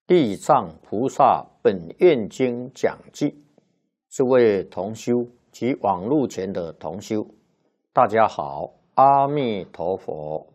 地藏菩萨本愿经讲记，诸位同修及网络前的同修，大家好，阿弥陀佛。